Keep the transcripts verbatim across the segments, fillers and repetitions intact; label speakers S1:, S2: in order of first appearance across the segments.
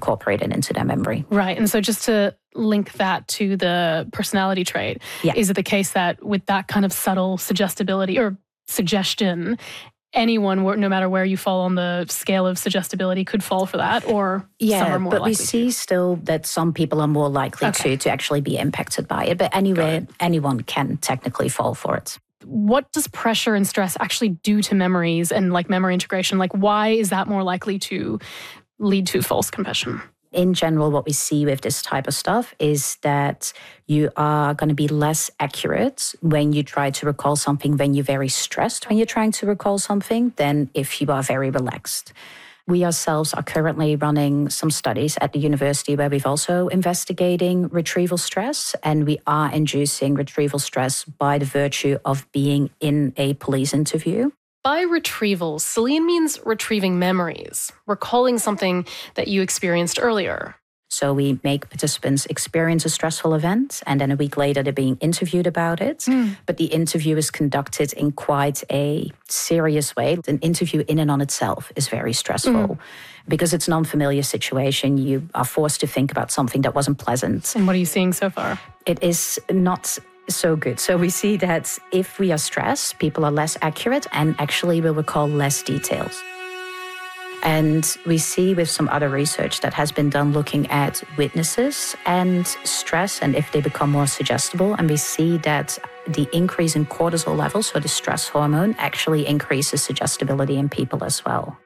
S1: incorporated into their memory.
S2: Right. And so just to link that to the personality trait,
S1: yeah.
S2: is it the case that with that kind of subtle suggestibility or suggestion, anyone, no matter where you fall on the scale of suggestibility, could fall for that, or
S1: yeah,
S2: some are more
S1: but
S2: likely
S1: we see
S2: to?
S1: still that some people are more likely
S2: Okay.
S1: to to actually be impacted by it. But anyway, anyone can technically fall for it.
S2: What does pressure and stress actually do to memories and like memory integration? Like, why is that more likely to lead to false confession?
S1: In general, what we see with this type of stuff is that you are going to be less accurate when you try to recall something when you're very stressed, when you're trying to recall something, than if you are very relaxed. We ourselves are currently running some studies at the university where we've also investigating retrieval stress, and we are inducing retrieval stress by the virtue of being in a police interview.
S2: By retrieval, Celine means retrieving memories, recalling something that you experienced earlier.
S1: So we make participants experience a stressful event, and then a week later they're being interviewed about it. Mm. But the interview is conducted in quite a serious way. An interview in and on itself is very stressful. Mm. Because it's an unfamiliar situation, you are forced to think about something that wasn't pleasant.
S2: And what are you seeing so far?
S1: It is not so good. So we see that if we are stressed, people are less accurate and actually will recall less details. And we see with some other research that has been done looking at witnesses and stress and if they become more suggestible. And we see that the increase in cortisol levels, so the stress hormone, actually increases suggestibility in people as well.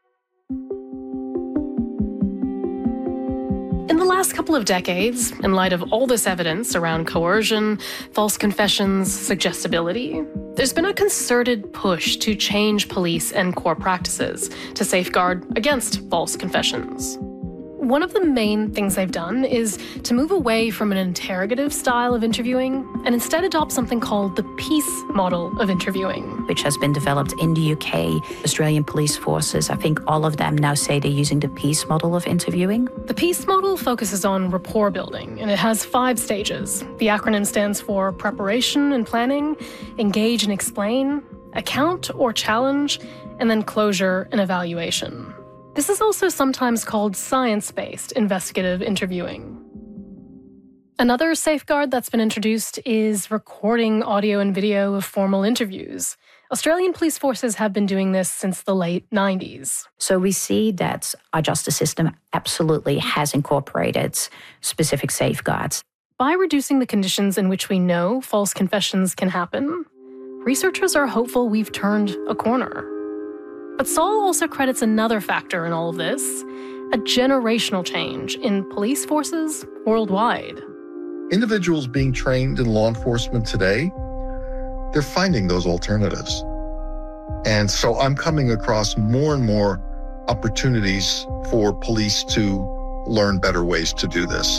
S2: In the last couple of decades, in light of all this evidence around coercion, false confessions, suggestibility, there's been a concerted push to change police and core practices to safeguard against false confessions. One of the main things they've done is to move away from an interrogative style of interviewing and instead adopt something called the peace model of interviewing.
S1: Which has been developed in the U K, Australian police forces. I think all of them now say they're using the peace model of interviewing.
S2: The peace model focuses on rapport building, and it has five stages. The acronym stands for preparation and planning, engage and explain, account or challenge, and then closure and evaluation. This is also sometimes called science-based investigative interviewing. Another safeguard that's been introduced is recording audio and video of formal interviews. Australian police forces have been doing this since the late nineties.
S1: So we see that our justice system absolutely has incorporated specific safeguards.
S2: By reducing the conditions in which we know false confessions can happen, researchers are hopeful we've turned a corner. But Saul also credits another factor in all of this, a generational change in police forces worldwide.
S3: Individuals being trained in law enforcement today, they're finding those alternatives. And so I'm coming across more and more opportunities for police to learn better ways to do this.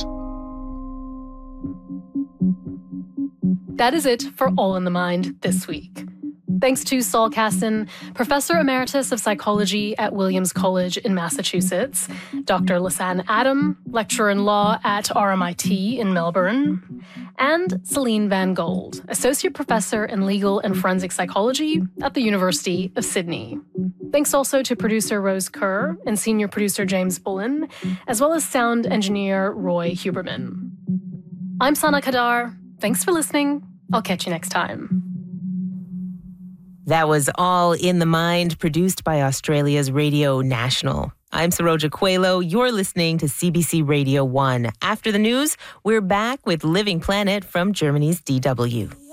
S2: That is it for All in the Mind this week. Thanks to Saul Caston, Professor Emeritus of Psychology at Williams College in Massachusetts, Doctor Lisanne Adam, Lecturer in Law at R M I T in Melbourne, and Celine Van Gold, Associate Professor in Legal and Forensic Psychology at the University of Sydney. Thanks also to producer Rose Kerr and senior producer James Bullen, as well as sound engineer Roy Huberman. I'm Sana Kadar. Thanks for listening. I'll catch you next time.
S4: That was All in the Mind, produced by Australia's Radio National. I'm Saroja Coelho. You're listening to C B C Radio one. After the news, we're back with Living Planet from Germany's D W.